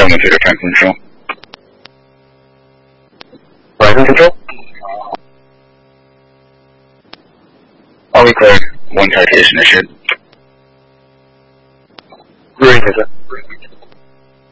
们随着传送声。 晚上州。 All we clear. One citation issued. Reading is it?